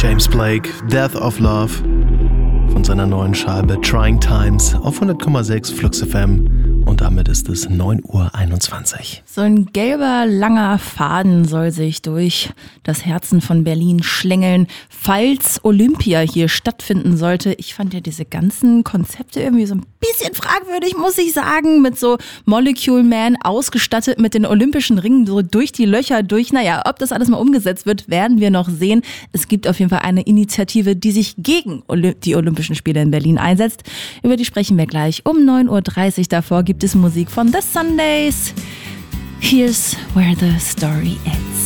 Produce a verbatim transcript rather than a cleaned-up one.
James Blake, Death of Love von seiner neuen Scheibe Trying Times auf hundert Komma sechs Flux F M und damit ist es neun Uhr einundzwanzig. So ein gelber, langer Faden soll sich durch das Herzen von Berlin schlängeln, falls Olympia hier stattfinden sollte. Ich fand ja diese ganzen Konzepte irgendwie so ein bisschen fragwürdig, muss ich sagen, mit so Molecule Man ausgestattet mit den olympischen Ringen so durch die Löcher durch. Naja, ob das alles mal umgesetzt wird, werden wir noch sehen. Es gibt auf jeden Fall eine Initiative, die sich gegen die Olympischen Spiele in Berlin einsetzt. Über die sprechen wir gleich um neun Uhr dreißig. Davor gibt es Musik von The Sundays. Here's where the story ends.